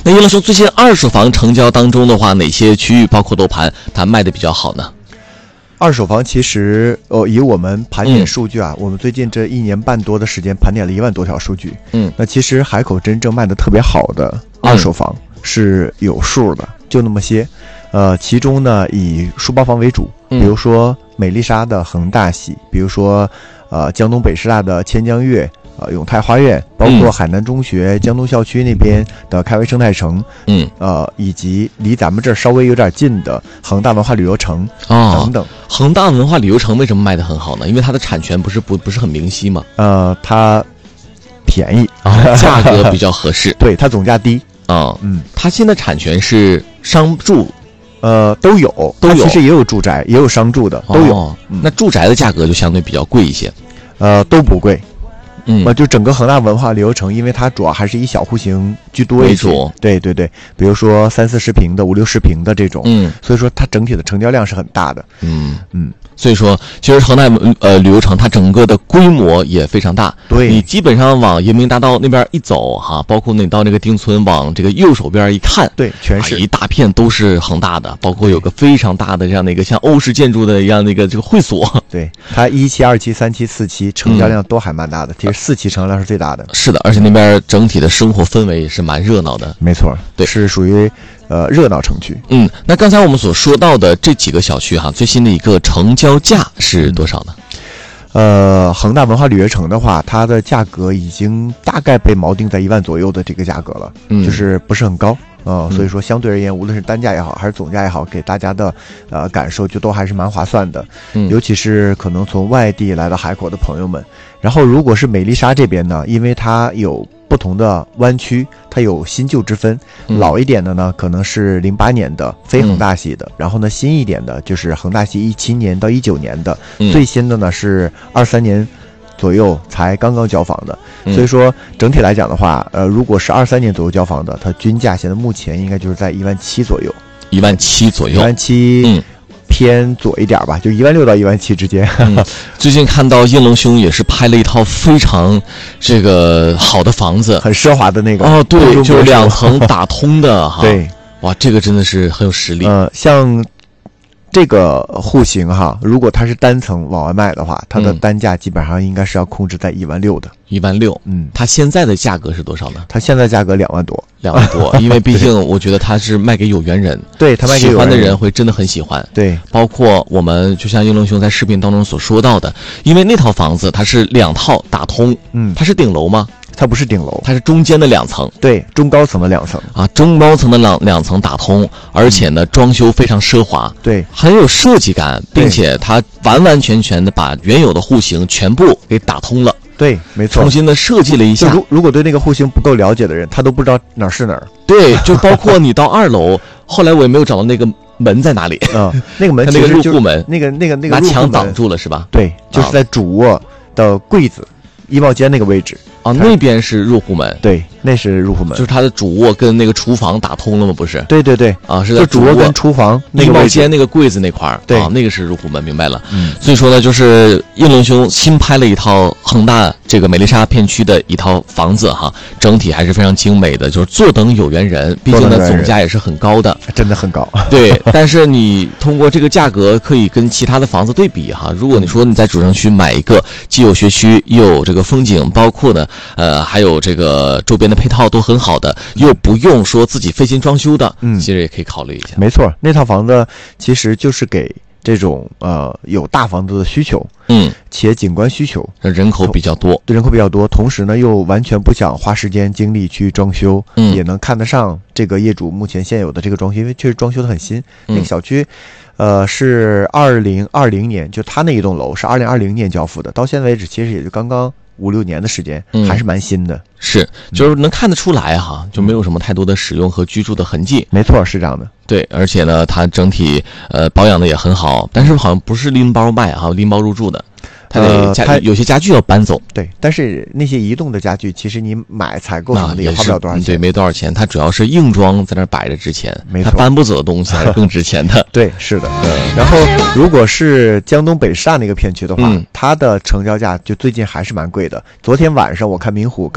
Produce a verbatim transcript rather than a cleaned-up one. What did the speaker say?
那叶老兄，最近二手房成交当中的话，哪些区域包括楼盘它卖的比较好呢？ 二手房其实，哦，以我们盘点数据啊，嗯、我们最近这一年半多的时间盘点了一万多条数据。嗯，那其实海口真正卖的特别好的二手房是有数的，嗯、就那么些。呃，其中呢以书包房为主，比如说美丽莎的恒大系，比如说呃江东北师大的千江悦。呃，永泰花园，包括海南中学、嗯、江东校区那边的开威生态城，嗯，呃，以及离咱们这儿稍微有点近的恒大文化旅游城啊、哦、等等。 恒大文化旅游城为什么卖得很好呢？因为它的产权不是不不是很明晰嘛。 呃，它便宜啊，价格比较合适。 对，它总价低啊，嗯，它现在产权是商住。 呃，都有， 都有， 其实也有住宅，也有商住的，都有。 哦嗯、那住宅的价格就相对比较贵一些， 呃，都不贵。 嗯， 就整个恒大文化旅游城，因为它主要还是以小户型居多一些，对对对，比如说三四十平的、五六十平的这种，嗯，所以说它整体的成交量是很大的， 嗯嗯，所以说其实恒大呃旅游城它整个的规模也非常大， 对， 你基本上往延明大道那边一走哈，包括你到那个丁村往这个右手边一看， 对，全是、 啊、一大片都是恒大的，包括有个非常大的这样的一个像欧式建筑的一样的一个这个会所， 对，它一期、二期、三期、四期成交量都还蛮大的，其实四期成交量是最大的。 是的，而且那边整体的生活氛围也是蛮热闹的。 没错， 对， 是属于呃热闹城区。 嗯，那刚才我们所说到的这几个小区哈，最新的一个成交价是多少呢？ 呃，恒大文化旅游城的话，它的价格已经大概被锚定在一万左右的这个价格了，嗯，就是不是很高。呃、嗯，所以说相对而言，无论是单价也好，还是总价也好，给大家的呃感受就都还是蛮划算的。嗯，尤其是可能从外地来到海口的朋友们。然后，如果是美丽莎这边呢，因为它有不同的湾区，它有新旧之分。嗯、老一点的呢，可能是零八年的非恒大系的，嗯、然后呢，新一点的就是恒大系一七年到一九年的，嗯、最新的呢是二三年。左右才刚刚交房的，所以说整体来讲的话，呃，如果是二三年左右交房的，它均价现在目前应该就是在一万七左右， 一万七左右， 一万七，嗯，偏左一点吧，就一万六到一万七之间。嗯、 最近看到应龙兄也是拍了一套非常这个好的房子， 很奢华的那个哦，对，就是两层打通的哈， 对， 哇，这个真的是很有实力。 呃，像。这个户型哈，如果它是单层往外卖的话，它的单价基本上应该是要控制在一万六的， 一万六。嗯，它现在的价格是多少呢？ 它现在价格两万多， 两万多。因为毕竟我觉得它是卖给有缘人， 对，它卖给有缘人， 喜欢的人会真的很喜欢。 对， 包括我们就像应龙兄在视频当中所说到的，因为那套房子它是两套打通，嗯，它是顶楼吗？ 它不是顶楼， 它是中间的两层， 对，中高层的两层啊，中高层的两两层打通，而且呢，装修非常奢华， 对， 很有设计感，并且它完完全全的把原有的户型全部给打通了， 对，没错， 重新的设计了一下。 如如果对那个户型不够了解的人，他都不知道哪儿是哪儿。 对，就包括你到二楼，后来我也没有找到那个门在哪里， 嗯，那个门那个入户门， 那个那个那个拿墙挡住了是吧？ 对，就是在主卧的柜子、衣帽间那个位置。 啊，那边是入户门， 对，那是入户门， 就是它的主卧跟那个厨房打通了吗？不是？ 对对对， 啊，是在主卧跟厨房衣帽间那个柜子那块儿， 对， 啊，那个是入户门，明白了。嗯，所以说呢，就是应龙兄新拍了一套恒大这个美丽莎片区的一套房子哈，整体还是非常精美的，就是坐等有缘人，毕竟呢总价也是很高的， 真的很高。 对，但是你通过这个价格可以跟其他的房子对比哈。如果你说你在主城区买一个既有学区又有这个风景，包括呢呃还有这个周边的配套都很好的，又不用说自己费心装修的，嗯，其实也可以考虑一下。 没错，那套房子其实就是给这种呃有大房子的需求，嗯，且景观需求， 人口比较多， 对，人口比较多，同时呢又完全不想花时间精力去装修，嗯，也能看得上这个业主目前现有的这个装修，因为确实装修的很新，嗯、那个小区。呃，是二零二零年，就他那一栋楼是二零二零年交付的，到现在为止其实也就刚刚五六年的时间，嗯、还是蛮新的。 是，就是能看得出来哈，就没有什么太多的使用和居住的痕迹。 没错，是这样的。 对，而且呢，它整体呃保养的也很好，但是好像不是拎包卖哈，拎包入住的。它得家、呃、有些家具要搬走， 对，但是那些移动的家具，其实你买采购什么的也花不了多少钱， 对，没多少钱。它主要是硬装在那摆着值钱， 没错， 它搬不走的东西还是更值钱的。 对，是的。然后，如果是江东北师大那个片区的话，嗯、它的成交价就最近还是蛮贵的。昨天晚上我看明虎